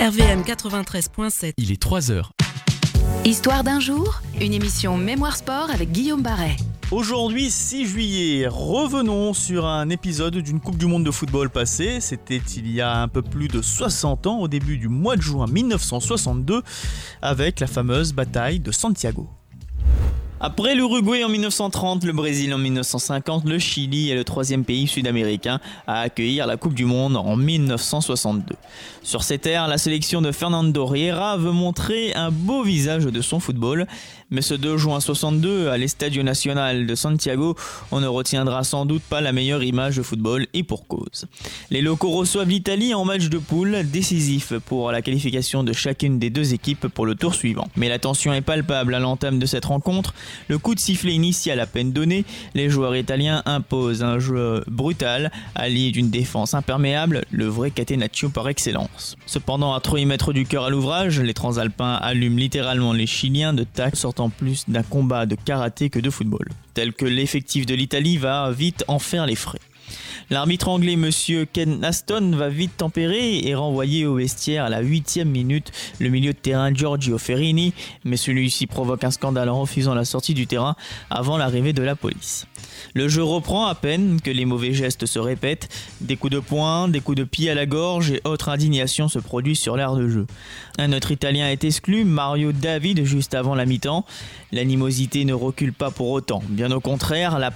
RVM 93.7. Il est 3h. Histoire d'un jour, une émission Mémoire Sport avec Guillaume Barret. Aujourd'hui, 6 juillet, revenons sur un épisode d'une Coupe du Monde de football passée. C'était il y a un peu plus de 60 ans, au début du mois de juin 1962, avec la fameuse bataille de Santiago. Après l'Uruguay en 1930, le Brésil en 1950, le Chili est le troisième pays sud-américain à accueillir la Coupe du Monde en 1962. Sur ces terres, la sélection de Fernando Riera veut montrer un beau visage de son football. Mais ce 2 juin 62, à l'Estadio Nacional de Santiago, on ne retiendra sans doute pas la meilleure image de football, et pour cause. Les locaux reçoivent l'Italie en match de poule, décisif pour la qualification de chacune des deux équipes pour le tour suivant. Mais la tension est palpable à l'entame de cette rencontre. Le coup de sifflet initial à peine donné, les joueurs italiens imposent un jeu brutal, allié d'une défense imperméable, le vrai catenaccio par excellence. Cependant, à trop y mettre du cœur à l'ouvrage, les transalpins allument littéralement les Chiliens de tac, sortant plus d'un combat de karaté que de football. Tel que l'effectif de l'Italie va vite en faire les frais. L'arbitre anglais Monsieur Ken Aston va vite tempérer et renvoyer au vestiaire à la 8e minute le milieu de terrain Giorgio Ferrini, mais celui-ci provoque un scandale en refusant la sortie du terrain avant l'arrivée de la police. Le jeu reprend à peine que les mauvais gestes se répètent, des coups de poing, des coups de pied à la gorge et autre indignation se produit sur l'aire de jeu. Un autre Italien est exclu, Mario David, juste avant la mi-temps. L'animosité ne recule pas pour autant, bien au contraire, la